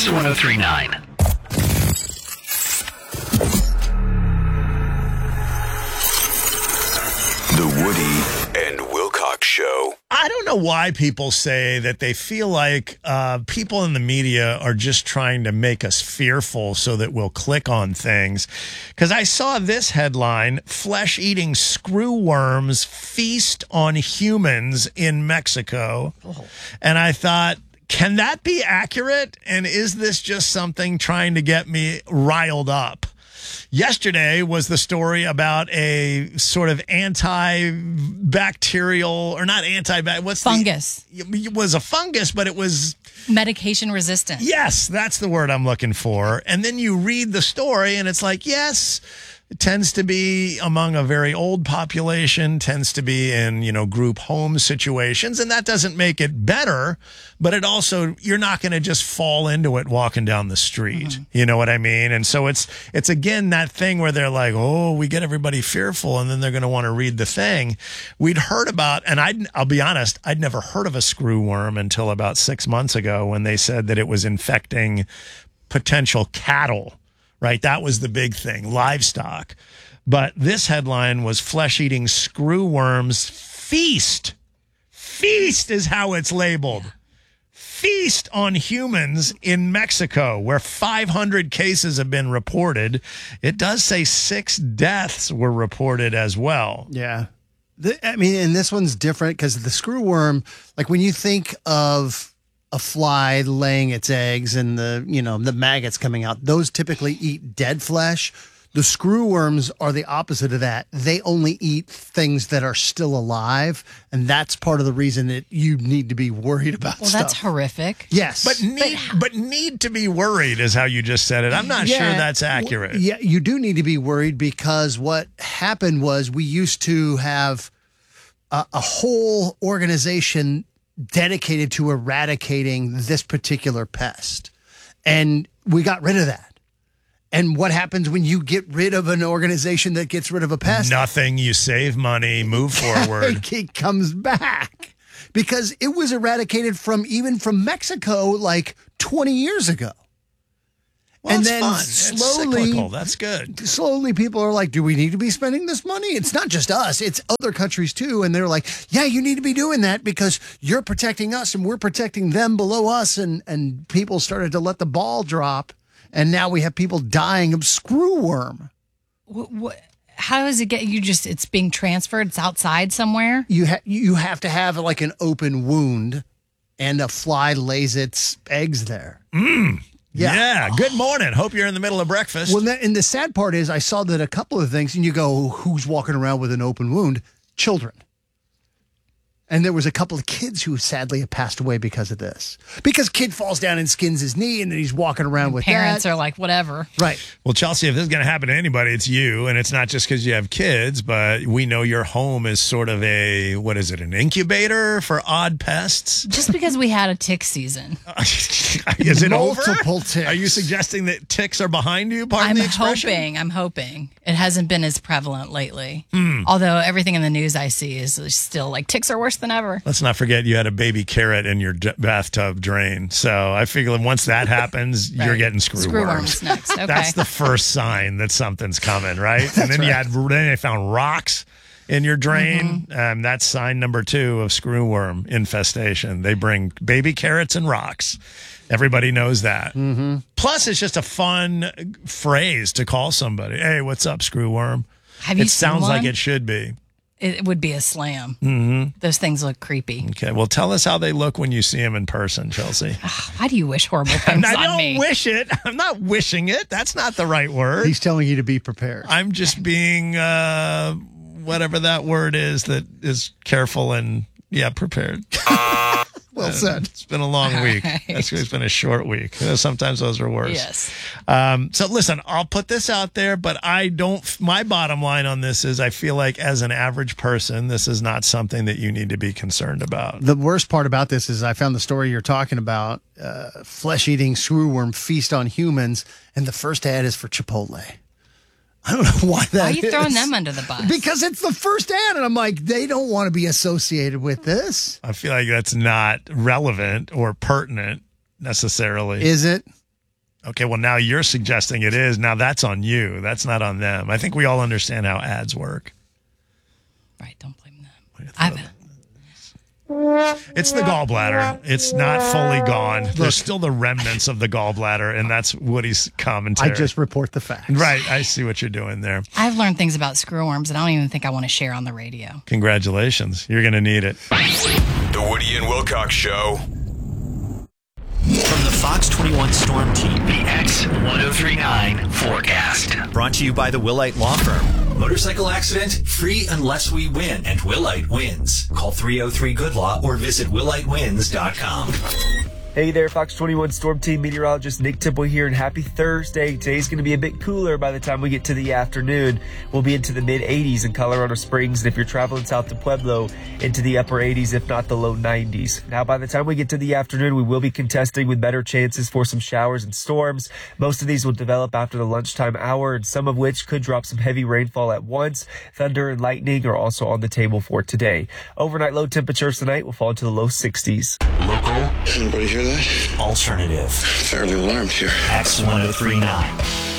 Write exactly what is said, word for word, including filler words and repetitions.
Kicks one oh three point nine. The Woody and Wilcox Show. I don't know why people say that they feel like uh, people in the media are just trying to make us fearful so that we'll click on things. Because I saw this headline, flesh-eating screwworms feast on humans in Mexico. Oh. And I thought, can that be accurate? And is this just something trying to get me riled up? Yesterday was the story about a sort of antibacterial, or not antibacterial, what's fungus. The, it was a fungus, but it was medication resistant. Yes, that's the word I'm looking for. And then you read the story and it's like, yes, it tends to be among a very old population, tends to be in, you know, group home situations. And that doesn't make it better, but it also, you're not going to just fall into it walking down the street. Mm-hmm. You know what I mean? And so it's, it's again, that thing where they're like, oh, we get everybody fearful and then they're going to want to read the thing. We'd heard about, and I'd, I'll be honest, I'd never heard of a screwworm until about six months ago when they said that it was infecting potential cattle. Right, that was the big thing, livestock. But this headline was flesh-eating screwworms feast. Feast is how it's labeled. Yeah. Feast on humans in Mexico, where five hundred cases have been reported. It does say six deaths were reported as well. Yeah. The, I mean, and this one's different because the screwworm, like when you think of a fly laying its eggs and the, you know, the maggots coming out, those typically eat dead flesh. The screwworms are the opposite of that. They only eat things that are still alive, and that's part of the reason that you need to be worried about well, stuff. That's horrific. Yes. But need, but, but need to be worried is how you just said it. I'm not yeah, sure that's accurate. Well, yeah, you do need to be worried because what happened was we used to have a, a whole organization dedicated to eradicating this particular pest. And we got rid of that. And what happens when you get rid of an organization that gets rid of a pest? Nothing. You save money, move forward. It comes back because it was eradicated from even from Mexico like twenty years ago. Well, and it's then fun. slowly, it's cyclical. That's good. Slowly, people are like, do we need to be spending this money? It's not just us. It's other countries, too. And they're like, yeah, you need to be doing that because you're protecting us and we're protecting them below us. And, and people started to let the ball drop. And now we have people dying of screwworm. What, what, how does it get you just, it's being transferred? It's outside somewhere? You, ha- you have to have like an open wound and a fly lays its eggs there. Mmm. Yeah. Yeah. Good morning. Hope you're in the middle of breakfast. Well, that, and the sad part is I saw that a couple of things, and you go, who's walking around with an open wound? Children. And there was a couple of kids who sadly have passed away because of this. Because kid falls down and skins his knee, and then he's walking around and with parents that. are like, whatever. Right. Well, Chelsea, if this is going to happen to anybody, it's you. And it's not just because you have kids, but we know your home is sort of a, what is it, an incubator for odd pests? Just because we had a tick season. Is it Multiple over? ticks. Are you suggesting that ticks are behind you? Pardon I'm the expression? hoping, I'm hoping. It hasn't been as prevalent lately. Mm. Although everything in the news I see is still like ticks are worse than ever. Let's not forget you had a baby carrot in your d- bathtub drain. So I figure once that happens, Right. you're getting screwworms. Screwworms next. Okay. That's the first sign that something's coming, right? And then right. you had then they found rocks in your drain. Mm-hmm. Um, that's sign number two of screwworm infestation. They bring baby carrots and rocks. Everybody knows that. Mm-hmm. Plus, it's just a fun phrase to call somebody. Hey, what's up, screwworm? Have you It sounds seen one? like it should be. It would be a slam. Mm-hmm. Those things look creepy. Okay, well, tell us how they look when you see them in person, Chelsea. Why do you wish horrible things I on don't me? wish it. I'm not wishing it. That's not the right word. He's telling you to be prepared. I'm just being uh, whatever that word is that is careful and, yeah, prepared. Well said. It's been a long All week. right. It's, it's been a short week. Sometimes those are worse. Yes. Um, so listen, I'll put this out there, but I don't, my bottom line on this is I feel like as an average person, this is not something that you need to be concerned about. The worst part about this is I found the story you're talking about, uh, flesh-eating screwworm feast on humans, and the first ad is for Chipotle. I don't know why that Why are you is. throwing them under the bus? Because it's the first ad, and I'm like, they don't want to be associated with this. I feel like that's not relevant or pertinent necessarily. Is it? Okay, well, now you're suggesting it is. Now that's on you. That's not on them. I think we all understand how ads work. Right, don't blame them. I've, It's the gallbladder. It's not fully gone. There's still the remnants of the gallbladder, and that's Woody's commentary. I just report the facts. Right, I see what you're doing there. I've learned things about screwworms that I don't even think I want to share on the radio. Congratulations. You're going to need it. The Woody and Wilcox Show. From the Fox twenty-one Storm Team, the X ten thirty-nine forecast. Brought to you by the Willite Law Firm. Motorcycle accident, free unless we win, and Willite wins. Call three oh three good law or visit willite wins dot com. Hey there, Fox twenty-one Storm Team meteorologist Nick Temple here, and happy Thursday. Today's going to be a bit cooler by the time we get to the afternoon. We'll be into the mid eighties in Colorado Springs, and if you're traveling south to Pueblo, into the upper eighties, if not the low nineties. Now, by the time we get to the afternoon, we will be contesting with better chances for some showers and storms. Most of these will develop after the lunchtime hour, and some of which could drop some heavy rainfall at once. Thunder and lightning are also on the table for today. Overnight low temperatures tonight will fall into the low sixties. Local. Anybody hear that? Alternative. Fairly alarmed here. X ten thirty-nine.